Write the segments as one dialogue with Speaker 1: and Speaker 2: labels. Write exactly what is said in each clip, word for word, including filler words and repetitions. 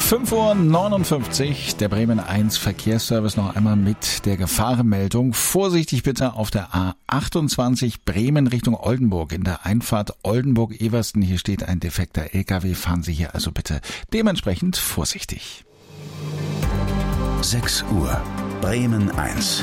Speaker 1: fünf Uhr neunundfünfzig, der Bremen eins Verkehrsservice noch einmal mit der Gefahrenmeldung. Vorsichtig bitte auf der A achtundzwanzig Bremen Richtung Oldenburg in der Einfahrt Oldenburg-Eversten. Hier steht ein defekter L K W, fahren Sie hier also bitte dementsprechend vorsichtig.
Speaker 2: sechs Uhr, Bremen eins.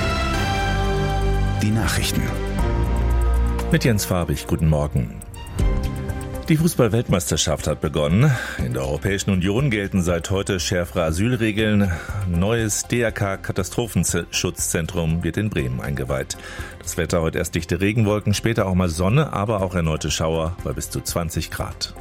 Speaker 2: Die Nachrichten.
Speaker 3: Mit Jens Farbig, guten Morgen. Die Fußball-Weltmeisterschaft hat begonnen. In der Europäischen Union gelten seit heute schärfere Asylregeln. Neues D R K-Katastrophenschutzzentrum wird in Bremen eingeweiht. Das Wetter heute erst dichte Regenwolken, später auch mal Sonne, aber auch erneute Schauer bei bis zu zwanzig Grad.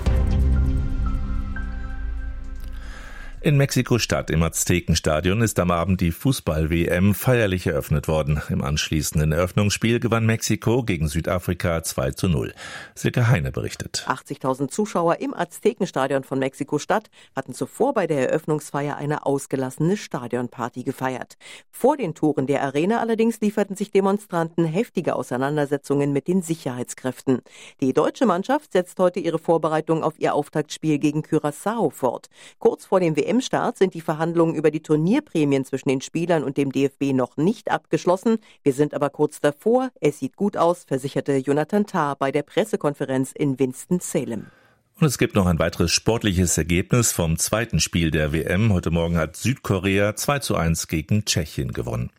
Speaker 3: In Mexiko-Stadt im Aztekenstadion ist am Abend die Fußball-W M feierlich eröffnet worden. Im anschließenden Eröffnungsspiel gewann Mexiko gegen Südafrika zwei zu null. Silke Heine berichtet.
Speaker 4: achtzigtausend Zuschauer im Aztekenstadion von Mexiko-Stadt hatten zuvor bei der Eröffnungsfeier eine ausgelassene Stadionparty gefeiert. Vor den Toren der Arena allerdings lieferten sich Demonstranten heftige Auseinandersetzungen mit den Sicherheitskräften. Die deutsche Mannschaft setzt heute ihre Vorbereitung auf ihr Auftaktspiel gegen Curaçao fort. Kurz vor dem W M-Start sind die Verhandlungen über die Turnierprämien zwischen den Spielern und dem D F B noch nicht abgeschlossen. Wir sind aber kurz davor. Es sieht gut aus, versicherte Jonathan Tah bei der Pressekonferenz in Winston-Salem.
Speaker 3: Und es gibt noch ein weiteres sportliches Ergebnis vom zweiten Spiel der W M. Heute Morgen hat Südkorea zwei zu eins gegen Tschechien gewonnen.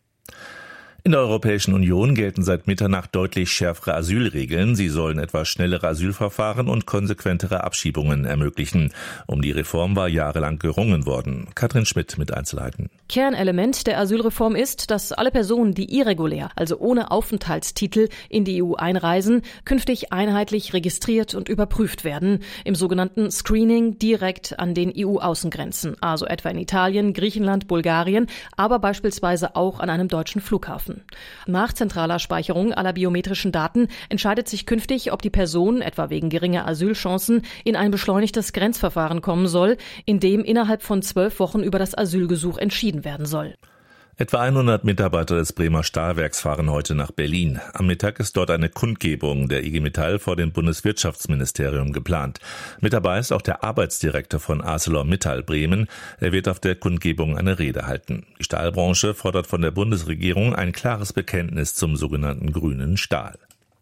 Speaker 3: In der Europäischen Union gelten seit Mitternacht deutlich schärfere Asylregeln. Sie sollen etwa schnellere Asylverfahren und konsequentere Abschiebungen ermöglichen. Um die Reform war jahrelang gerungen worden. Katrin Schmidt mit Einzelheiten.
Speaker 5: Kernelement der Asylreform ist, dass alle Personen, die irregulär, also ohne Aufenthaltstitel, in die E U einreisen, künftig einheitlich registriert und überprüft werden, im sogenannten Screening direkt an den E U-Außengrenzen, also etwa in Italien, Griechenland, Bulgarien, aber beispielsweise auch an einem deutschen Flughafen. Nach zentraler Speicherung aller biometrischen Daten entscheidet sich künftig, ob die Person, etwa wegen geringer Asylchancen, in ein beschleunigtes Grenzverfahren kommen soll, in dem innerhalb von zwölf Wochen über das Asylgesuch entschieden werden soll.
Speaker 3: Etwa hundert Mitarbeiter des Bremer Stahlwerks fahren heute nach Berlin. Am Mittag ist dort eine Kundgebung der I G Metall vor dem Bundeswirtschaftsministerium geplant. Mit dabei ist auch der Arbeitsdirektor von ArcelorMittal Bremen. Er wird auf der Kundgebung eine Rede halten. Die Stahlbranche fordert von der Bundesregierung ein klares Bekenntnis zum sogenannten grünen Stahl.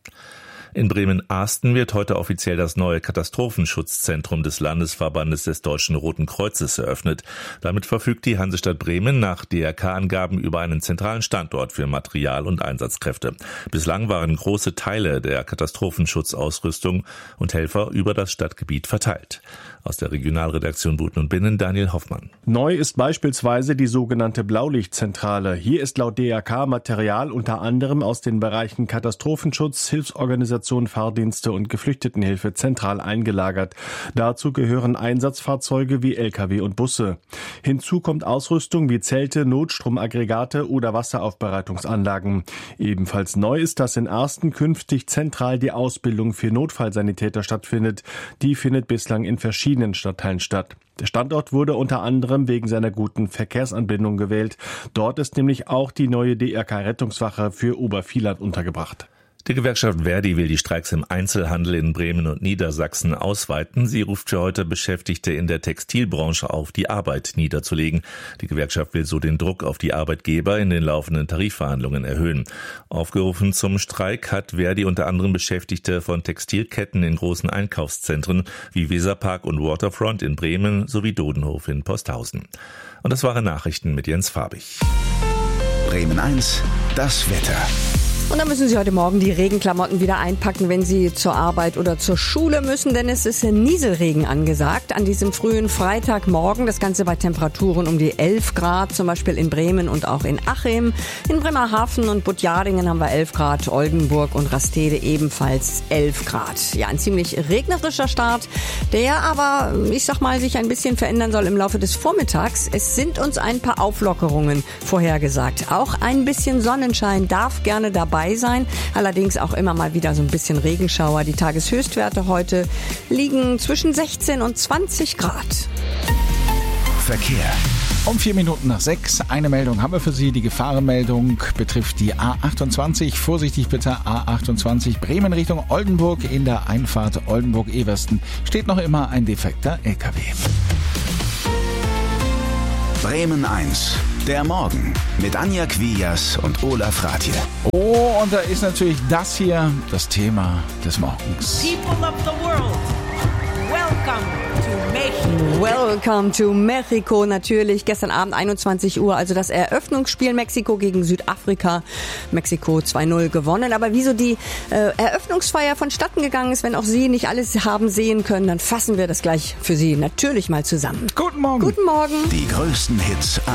Speaker 3: In Bremen-Ahsten wird heute offiziell das neue Katastrophenschutzzentrum des Landesverbandes des Deutschen Roten Kreuzes eröffnet. Damit verfügt die Hansestadt Bremen nach D R K-Angaben über einen zentralen Standort für Material- und Einsatzkräfte. Bislang waren große Teile der Katastrophenschutzausrüstung und Helfer über das Stadtgebiet verteilt. Aus der Regionalredaktion Buten und Binnen Daniel Hoffmann.
Speaker 6: Neu ist beispielsweise die sogenannte Blaulichtzentrale. Hier ist laut D R K Material unter anderem aus den Bereichen Katastrophenschutz, Hilfsorganisation, Fahrdienste und Geflüchtetenhilfe zentral eingelagert. Dazu gehören Einsatzfahrzeuge wie L K W und Busse. Hinzu kommt Ausrüstung wie Zelte, Notstromaggregate oder Wasseraufbereitungsanlagen. Ebenfalls neu ist, dass in Ahsten künftig zentral die Ausbildung für Notfallsanitäter stattfindet. Die findet bislang in verschiedenen Stadtteilen statt. Der Standort wurde unter anderem wegen seiner guten Verkehrsanbindung gewählt. Dort ist nämlich auch die neue D R K-Rettungswache für Obervieland untergebracht.
Speaker 3: Die Gewerkschaft Verdi will die Streiks im Einzelhandel in Bremen und Niedersachsen ausweiten. Sie ruft für heute Beschäftigte in der Textilbranche auf, die Arbeit niederzulegen. Die Gewerkschaft will so den Druck auf die Arbeitgeber in den laufenden Tarifverhandlungen erhöhen. Aufgerufen zum Streik hat Verdi unter anderem Beschäftigte von Textilketten in großen Einkaufszentren wie Weserpark und Waterfront in Bremen sowie Dodenhof in Posthausen. Und das waren Nachrichten mit Jens Farbig.
Speaker 2: Bremen eins, das Wetter.
Speaker 7: Und dann müssen Sie heute Morgen die Regenklamotten wieder einpacken, wenn Sie zur Arbeit oder zur Schule müssen, denn es ist Nieselregen angesagt an diesem frühen Freitagmorgen. Das Ganze bei Temperaturen um die elf Grad, zum Beispiel in Bremen und auch in Achim. In Bremerhaven und Budjadingen haben wir elf Grad, Oldenburg und Rastede ebenfalls elf Grad. Ja, ein ziemlich regnerischer Start, der aber, ich sag mal, sich ein bisschen verändern soll im Laufe des Vormittags. Es sind uns ein paar Auflockerungen vorhergesagt. Auch ein bisschen Sonnenschein darf gerne dabei sein. Allerdings auch immer mal wieder so ein bisschen Regenschauer. Die Tageshöchstwerte heute liegen zwischen sechzehn und zwanzig Grad.
Speaker 2: Verkehr.
Speaker 1: Um vier Minuten nach sechs, eine Meldung haben wir für Sie. Die Gefahrenmeldung betrifft die A achtundzwanzig. Vorsichtig bitte, A achtundzwanzig Bremen Richtung Oldenburg. In der Einfahrt Oldenburg-Eversten steht noch immer ein defekter L K W.
Speaker 2: Bremen eins, der Morgen mit Anja Quias und Olaf Rathje.
Speaker 1: Oh, und da ist natürlich das hier das Thema des Morgens.
Speaker 8: People of the world, welcome to Mexico.
Speaker 7: Welcome to Mexico, natürlich. Gestern Abend einundzwanzig Uhr, also das Eröffnungsspiel Mexiko gegen Südafrika. Mexiko zwei null gewonnen. Aber wieso die äh, Eröffnungsfeier vonstatten gegangen ist, wenn auch Sie nicht alles haben sehen können, dann fassen wir das gleich für Sie natürlich mal zusammen.
Speaker 1: Guten Morgen.
Speaker 7: Guten Morgen.
Speaker 2: Die größten Hits